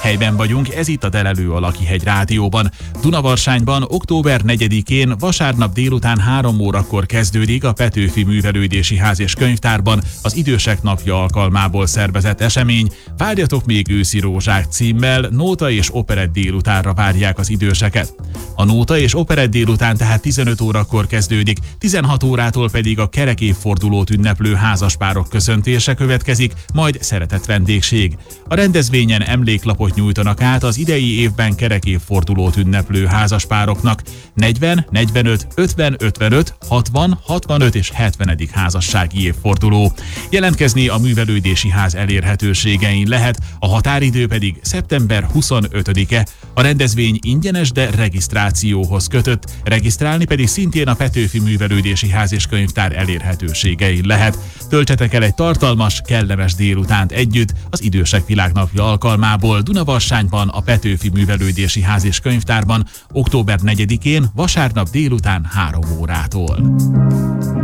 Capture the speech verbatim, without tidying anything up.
Helyben vagyunk, ez itt a Delelő a Lakihegy Rádióban. Dunavarsányban október negyedikén vasárnap délután három órakor kezdődik a Petőfi Művelődési Ház és Könyvtárban az Idősek Napja alkalmából szervezett esemény. Várjatok még őszi rózsák címmel nóta és operett délutánra várják az időseket. A nóta és operett délután tehát tizenöt órakor kezdődik, tizenhat órától pedig a kerekévfordulót ünneplő házaspárok köszöntése következik, majd szeretett vendégség. A rendezvényen emléklapot nyújtanak át az idei évben kerekévfordulót ünneplő házaspároknak. negyven, negyvenöt, ötven, ötvenöt, hatvan, hatvanöt és hetvenedik házassági évforduló. Jelentkezni a Művelődési Ház elérhetőségein lehet, a határidő pedig szeptember huszonötödike. A rendezvény ingyenes, de regisztrációhoz kötött, regisztrálni pedig szintén a Petőfi Művelődési Ház és Könyvtár elérhetőségein lehet. Töltsetek el egy tartalmas, kellemes délutánt együtt az Idősek Világnapja alkalmából Dunavarsányban, a Petőfi Művelődési Ház és Könyvtárban október negyedikén vasárnap délután három órától.